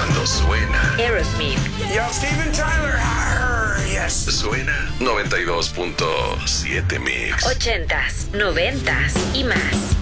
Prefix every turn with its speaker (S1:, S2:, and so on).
S1: Cuando suena
S2: Aerosmith.
S3: Yo, Steven Tyler. Yes.
S1: Suena 92.7 Mix.
S2: 80s, 90s y más.